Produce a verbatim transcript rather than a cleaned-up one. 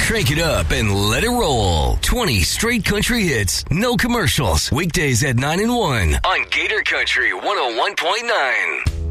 Crank it up and let it roll. twenty straight country hits, no commercials. Weekdays at nine and one on Gator Country one oh one point nine.